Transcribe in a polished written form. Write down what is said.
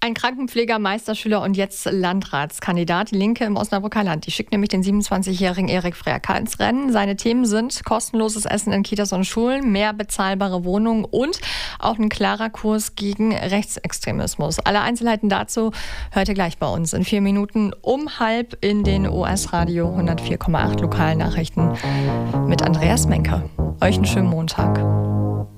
Ein Krankenpfleger, Meisterschüler und jetzt Landratskandidat. Die Linke im Osnabrücker Land. Die schickt nämlich den 27-jährigen Erik Frerker ins Rennen. Seine Themen sind kostenloses Essen in Kitas und Schulen, mehr bezahlbare Wohnungen und auch ein klarer Kurs gegen Rechtsextremismus. Alle Einzelheiten dazu hört ihr gleich bei uns in 4 Minuten um 12:30 in den OS-Radio 104,8 Lokalnachrichten mit Andreas Menke. Euch einen schönen Montag.